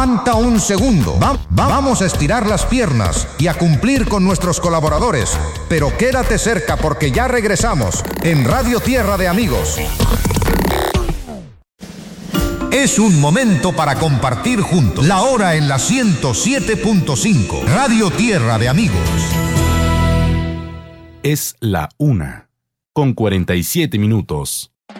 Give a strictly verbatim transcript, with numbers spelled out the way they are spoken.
Aguanta un segundo. Va- va- vamos a estirar las piernas y a cumplir con nuestros colaboradores. Pero quédate cerca porque ya regresamos en Radio Tierra de Amigos. Es un momento para compartir juntos. La hora en la ciento siete punto cinco. Radio Tierra de Amigos. Es la una, con cuarenta y siete minutos.